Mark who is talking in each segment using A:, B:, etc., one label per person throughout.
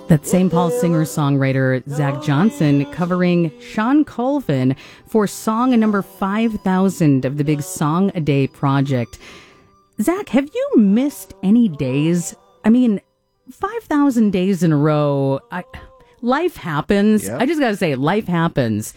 A: That's St. Paul singer-songwriter Zach Johnson covering Sean Colvin for song number 5,000 of the big Song a Day project. Zach, have you missed any days? I mean, 5,000 days in a row. Life happens.
B: Yep.
A: I just got to say, life happens.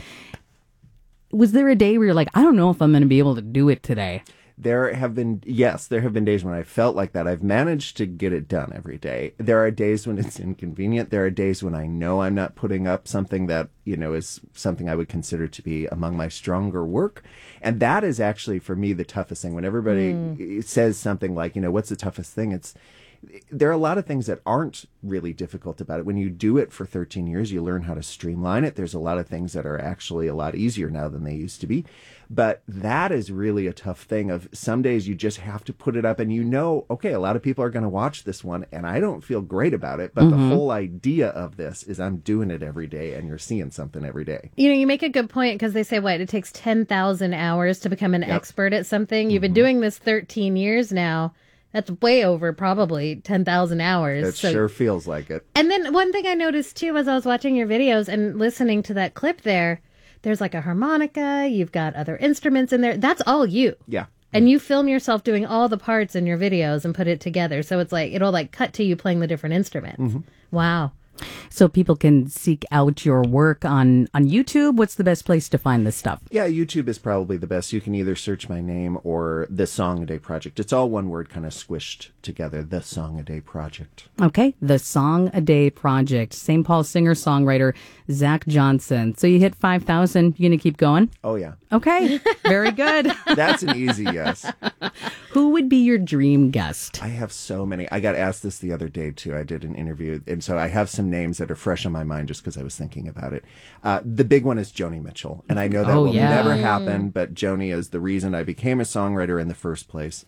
A: Was there a day where you're like, I don't know if I'm going to be able to do it today?
B: There have been days when I felt like that. I've managed to get it done every day. There are days when it's inconvenient. There are days when I know I'm not putting up something that, is something I would consider to be among my stronger work. And that is actually, for me, the toughest thing. When everybody says something like, what's the toughest thing? There are a lot of things that aren't really difficult about it. When you do it for 13 years, you learn how to streamline it. There's a lot of things that are actually a lot easier now than they used to be. But that is really a tough thing. Of some days you just have to put it up and okay, a lot of people are going to watch this one and I don't feel great about it. But the whole idea of this is I'm doing it every day and you're seeing something every day.
C: You make a good point because they say, it takes 10,000 hours to become an expert at something. You've been doing this 13 years now. That's way over probably 10,000 hours.
B: It sure feels like it.
C: And then one thing I noticed too as I was watching your videos and listening to that clip there's like a harmonica, you've got other instruments in there. That's all you.
B: Yeah.
C: And you film yourself doing all the parts in your videos and put it together. So it's like, it'll like cut to you playing the different instruments. Wow.
A: So people can seek out your work on YouTube. What's the best place to find this stuff?
B: Yeah, YouTube is probably the best. You can either search my name or The Song a Day Project. It's all one word kind of squished together, The Song a Day Project.
A: Okay, The Song a Day Project. St. Paul singer-songwriter Zach Johnson. So you hit 5,000. You going to keep going?
B: Oh, yeah.
A: Okay, very good.
B: That's an easy yes.
A: Who would be your dream guest?
B: I have so many. I got asked this the other day, too. I did an interview, and so I have some names that are fresh on my mind just because I was thinking about it. The big one is Joni Mitchell, and I know that will never happen, but Joni is the reason I became a songwriter in the first place.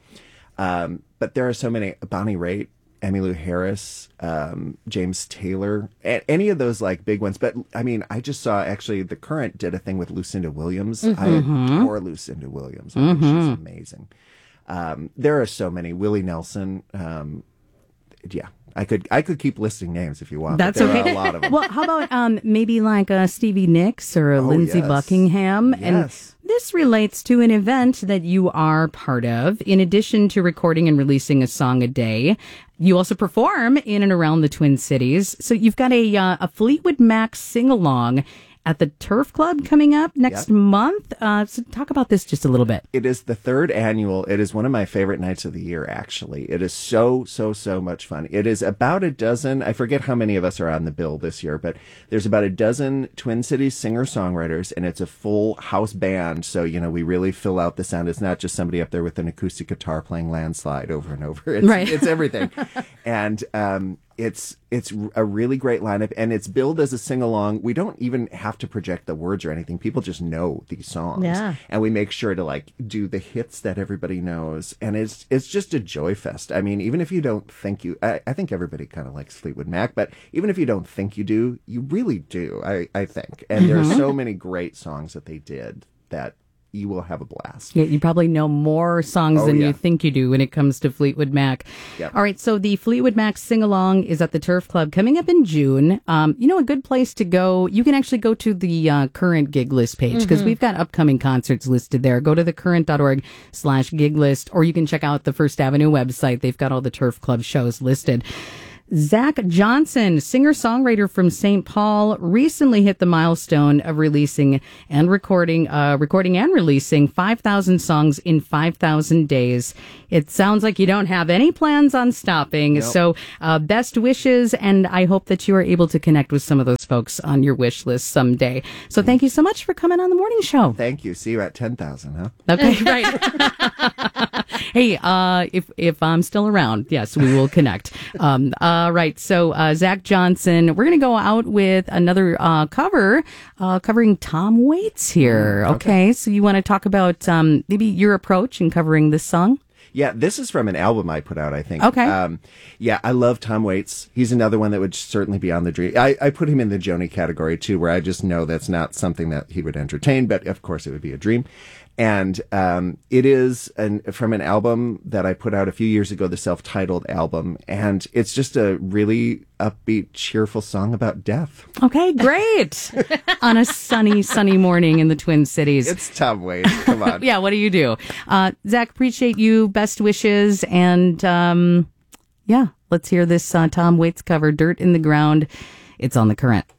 B: But there are so many. Bonnie Raitt, Emmylou Harris, James Taylor, any of those like big ones. But I mean, I just saw actually The Current did a thing with Lucinda Williams. I adore Lucinda Williams. I think she's amazing. There are so many. Willie Nelson. I could keep listing names if you want.
A: That's
B: but there
A: okay.
B: are a lot of them.
A: Well, how about maybe like Stevie Nicks or Lindsey Buckingham?
B: Yes.
A: And this relates to an event that you are part of. In addition to recording and releasing a song a day, you also perform in and around the Twin Cities. So you've got a Fleetwood Mac sing-along at the Turf Club coming up next month. So talk about this just a little bit.
B: It is the third annual. It is one of my favorite nights of the year, actually. It is so much fun. It is about a dozen, I forget how many of us are on the bill this year, but there's about a dozen Twin Cities singer-songwriters, and it's a full house band. So, we really fill out the sound. It's not just somebody up there with an acoustic guitar playing Landslide over and over. It's everything. And it's a really great lineup, and it's billed as a sing-along. We don't even have to project the words or anything. People just know these songs.
C: Yeah.
B: And we make sure to do the hits that everybody knows. And it's just a joy fest. I mean, even if you don't think I think everybody kind of likes Fleetwood Mac, but even if you don't think you do, you really do, I think. And there are so many great songs that they did that you will have a blast.
A: Yeah, you probably know more songs than you think you do when it comes to Fleetwood Mac.
B: Yep.
A: All right, so the Fleetwood Mac sing-along is at the Turf Club coming up in June. A good place to go, you can actually go to the current gig list page because we've got upcoming concerts listed there. Go to thecurrent.org/gig list, or you can check out the First Avenue website. They've got all the Turf Club shows listed. Zach Johnson, singer-songwriter from St. Paul, recently hit the milestone of releasing and recording and releasing 5,000 songs in 5,000 days. It sounds like you don't have any plans on stopping.
B: Nope.
A: So best wishes, and I hope that you are able to connect with some of those folks on your wish list someday. So thank you so much for coming on the morning show.
B: Thank you. See you at 10,000, huh?
A: Okay, right. Hey, if I'm still around, yes, we will connect. Right. So, Zach Johnson, we're going to go out with another cover covering Tom Waits here. Okay. So you want to talk about maybe your approach in covering this song?
B: Yeah, this is from an album I put out, I think.
A: Okay.
B: I love Tom Waits. He's another one that would certainly be on the dream. I put him in the Joni category, too, where I just know that's not something that he would entertain, but of course it would be a dream. And it is from an album that I put out a few years ago, the self-titled album. And it's just a really upbeat, cheerful song about death.
A: Okay, great. On a sunny, sunny morning in the Twin Cities.
B: It's Tom Waits. Come on.
A: Yeah, what do you do? Zach, appreciate you. Best wishes. And yeah, let's hear this Tom Waits cover, Dirt in the Ground. It's on The Current.